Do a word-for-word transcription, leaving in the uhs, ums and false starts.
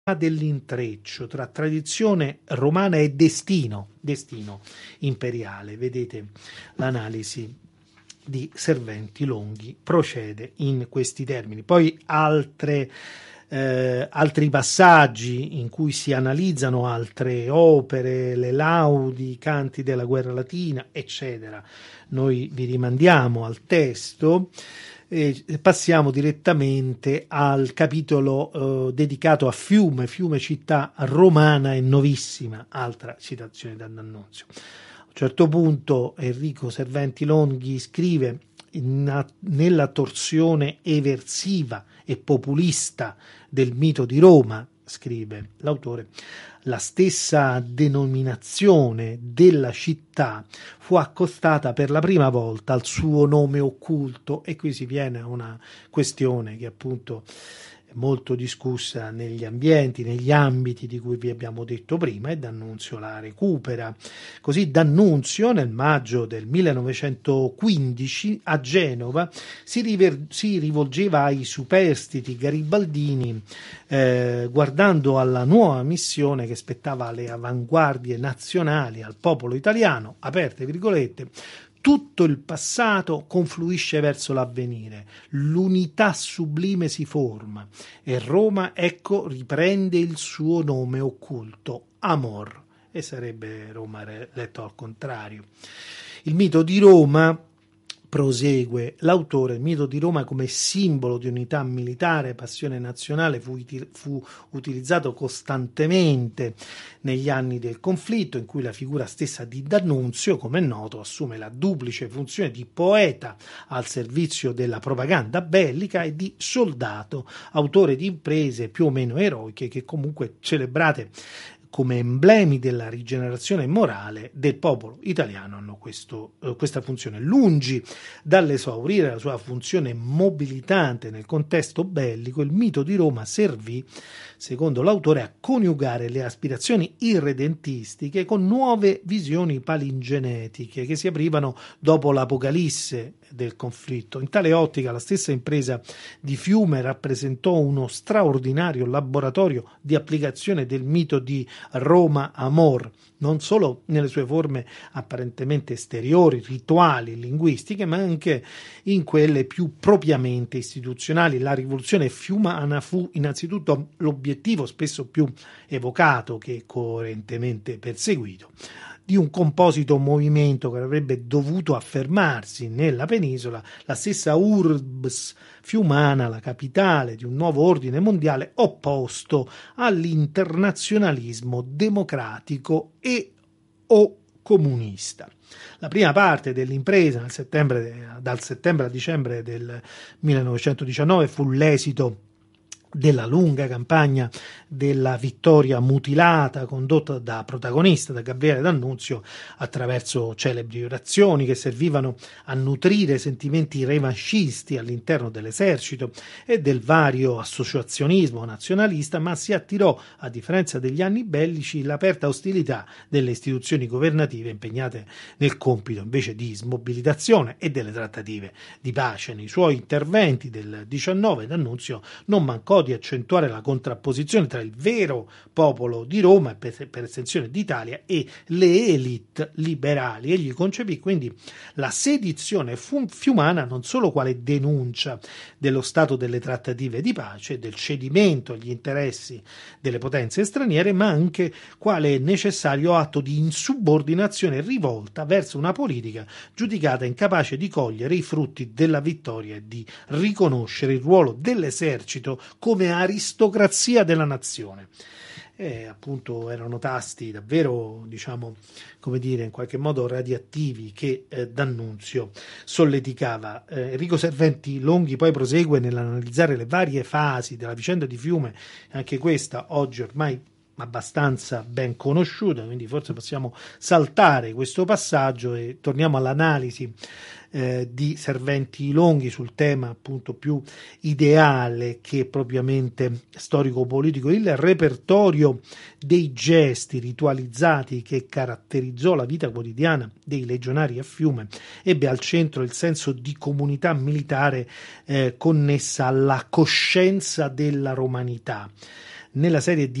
dell'intreccio tra tradizione romana e destino, destino imperiale. Vedete, l'analisi di Serventi Longhi procede in questi termini. Poi altre Eh, altri passaggi in cui si analizzano altre opere, le laudi, i canti della guerra latina, eccetera. Noi vi rimandiamo al testo e passiamo direttamente al capitolo eh, dedicato a Fiume, Fiume città romana e novissima, altra citazione da D'Annunzio. A un certo punto Enrico Serventi Longhi scrive: In, nella torsione eversiva e populista del mito di Roma, scrive l'autore, la stessa denominazione della città fu accostata per la prima volta al suo nome occulto, e qui si viene a una questione che appunto molto discussa negli ambienti, negli ambiti di cui vi abbiamo detto prima, e D'Annunzio la recupera. Così D'Annunzio nel maggio del millenovecentoquindici a Genova si, river- si rivolgeva ai superstiti garibaldini eh, guardando alla nuova missione che spettava alle avanguardie nazionali, al popolo italiano, aperte virgolette. Tutto il passato confluisce verso l'avvenire, l'unità sublime si forma e Roma, ecco, riprende il suo nome occulto, Amor, e sarebbe Roma letto al contrario. Il mito di Roma, prosegue l'autore, il mito di Roma come simbolo di unità militare, passione nazionale, fu, fu utilizzato costantemente negli anni del conflitto, in cui la figura stessa di D'Annunzio, come è noto, assume la duplice funzione di poeta al servizio della propaganda bellica e di soldato, autore di imprese più o meno eroiche che comunque celebrate come emblemi della rigenerazione morale del popolo italiano hanno questo, eh, questa funzione. Lungi dall'esaurire la sua funzione mobilitante nel contesto bellico, il mito di Roma servì, secondo l'autore, a coniugare le aspirazioni irredentistiche con nuove visioni palingenetiche che si aprivano dopo l'apocalisse del conflitto. In tale ottica la stessa impresa di Fiume rappresentò uno straordinario laboratorio di applicazione del mito di Roma Amor, non solo nelle sue forme apparentemente esteriori, rituali, linguistiche, ma anche in quelle più propriamente istituzionali. La rivoluzione fiumana fu innanzitutto l'obiettivo, spesso più evocato che coerentemente perseguito, di un composito movimento che avrebbe dovuto affermarsi nella penisola, la stessa urbs fiumana, la capitale di un nuovo ordine mondiale opposto all'internazionalismo democratico e o comunista. La prima parte dell'impresa nel settembre, dal settembre a dicembre del millenovecentodiciannove fu l'esito della lunga campagna della vittoria mutilata condotta da protagonista, da Gabriele D'Annunzio, attraverso celebri orazioni che servivano a nutrire sentimenti revanscisti all'interno dell'esercito e del vario associazionismo nazionalista, ma si attirò, a differenza degli anni bellici, l'aperta ostilità delle istituzioni governative impegnate nel compito invece di smobilitazione e delle trattative di pace. Nei suoi interventi del diciannove D'Annunzio non mancò di accentuare la contrapposizione tra il vero popolo di Roma e per, per estensione d'Italia e le elite liberali. Egli concepì quindi la sedizione fiumana non solo quale denuncia dello stato delle trattative di pace, del cedimento agli interessi delle potenze straniere, ma anche quale necessario atto di insubordinazione e rivolta verso una politica giudicata incapace di cogliere i frutti della vittoria e di riconoscere il ruolo dell'esercito come aristocrazia della nazione. E appunto erano tasti davvero, diciamo, come dire, in qualche modo radioattivi che eh, D'Annunzio solleticava. Eh, Enrico Serventi Longhi poi prosegue nell'analizzare le varie fasi della vicenda di Fiume, anche questa oggi ormai abbastanza ben conosciuta, quindi forse possiamo saltare questo passaggio e torniamo all'analisi eh, di Serventi Longhi sul tema appunto più ideale che propriamente storico-politico, il repertorio dei gesti ritualizzati che caratterizzò la vita quotidiana dei legionari a Fiume ebbe al centro il senso di comunità militare eh, connessa alla coscienza della romanità. nella serie